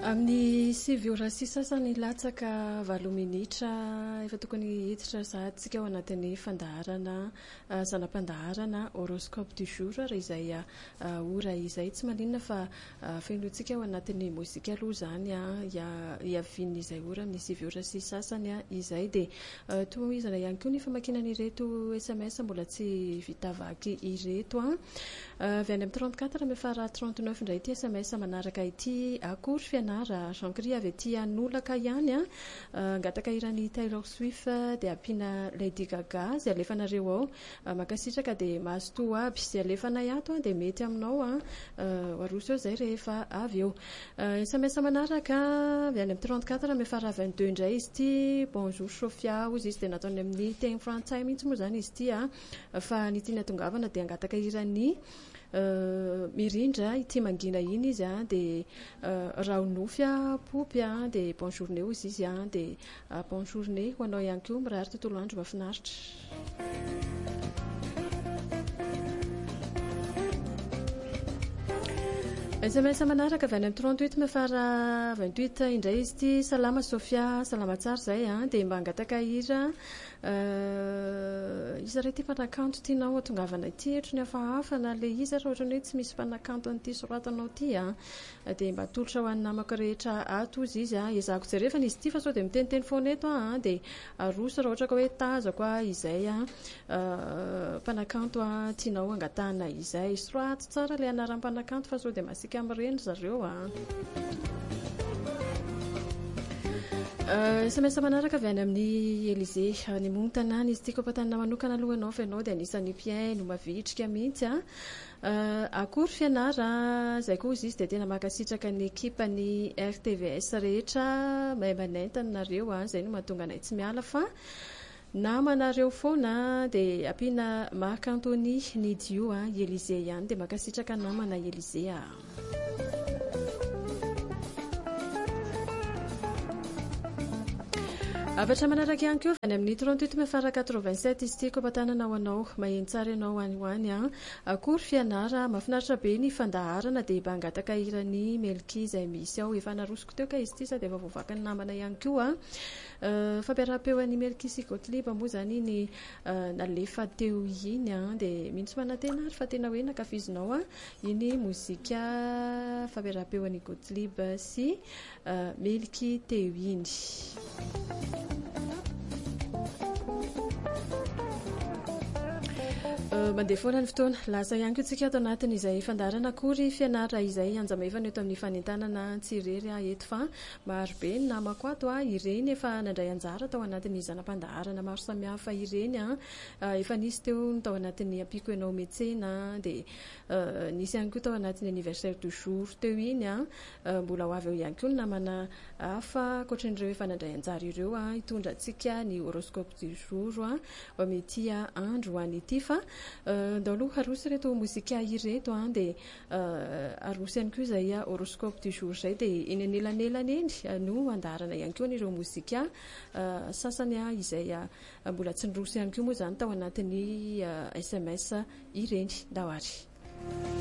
Amin'ny 7 sasany latsaka 8 minitra efa tokony hiditra zahantsika ao anatin'ny fandaharana zanam-pandaharana horoscope du jour raha izay ora izay tsy maninona fa fenotsika ao anatin'ny mozika aloha zany iaviany izay ora amin'ny 7 sasany izay dia toizana ihany koa ny famakinana ireto SMS mbola tsy vita vaky ireto avy any amin'ny 34 mefara 39 indray ity SMS manaraka ity akory fianara Jean-Cri avy ety anolaka ihany angataka iran'ny Taylor Swift dia ampiana Lady Gaga izay alefanareo ao makasitraka dia mahasotoa aby izay alefanay ato dia mety aminao aroso eo izay rehefa avy eo SMS manaraka avy any amin'ny 34 mefara 22 indray izy ity bonjour Sofia ozy izy dia nataony amin'ny teny frantsay mihitsy moa zany izy ity fa ny tiana tongavana dia angataka iran'ny mirindra ity mangina iny izy dia raonofia popy dia bonne journée ozy izy dia bonne journée ho anao ihany koa mirahary tontolo andro mahafinaritra. SMS manaraka avy any amin'ny 38 mefara 28 indray izy ity salama Sofia salama tsara zay dia mba angataka ira izy raha ity mpanakanto tianao atongavana ity hetrony hafahafa na le izy raha ohatrany hoe tsy misy mpanakanto an'ity soratanao ity dia mba atolotra ho any namako rehetra ato izy ezahako jerefana izy ity fa sao dia miteniteny foana eto dia aroso raha ohatra ka hoe tazako izay mpanakanto tianao angatahana izay sorato tsara le anaran'ny mpanakanto fa sao dia masika amin'ireny zareo SMS manaraka avy any amin'ny Élysée ny montanany izy ity kopatanina manokana aloha ianao fa ianao dia anisan'ny mpiaino mavitrika mihitsy akory fianara izay koa izy dia tena makasitraka ny ekipany RTVS rehetra mahay manentana nareo izay no mahatonga anay tsy miala fa namanareo foana dia ampiana Marc Anthony Nidio Élysée ihany dia makasitraka namana Élysée avatra manaraka ihany koa any amin'ny 38 mefara 87 izy ity kopatanana ho anao maheno tsara ianao hoany akory fianara mahafinaritra be ny fandaharana dia mba angataka iran'ny melki izay misy ao efa narosoko teo ka izy ity sa dia efa voavaka ny namana ihany koa fampiaraham-peo an'ny melki sy Gottlieb moa zany ny nalefa teo iny dia mihitsy manantena ary fa tena hoe nakafizinao iny mozika fampiaraham-peo an'ny Gottlieb sy melki teo iny. Mandeha foana ny fotoana lasa ihany koa tsika ato anatin' izay fandarana akory fianara izay anjamaivana eto amin'ny fanentanana tsirery eto fa marobe ny namako ato ireny efa nandray anjara tao anatin'ny zanam-pandaharana maro samihafa ireny efa nisy teo tao anatin'ny ampiko ianao metsena dia nisy ihany koa tao anatin'ny anniversaire du jour teo iny mbola ho avy eo ihany koa ny namana hafa ankoatran'ireo efa nandray anjara ireo hitondra antsika ny horoscope du jour ho amin'ity andro an'ity fa ndaloha aroso reto mozika ireto dia aroso ihany koa izay horoscope du jour zay dia eny anelanelany eny no andarana ihany koa n'ireo mozika sasany izay mbola tsy niroso ihany koa moa zany tao anatin'ny SMS ireny dahoary.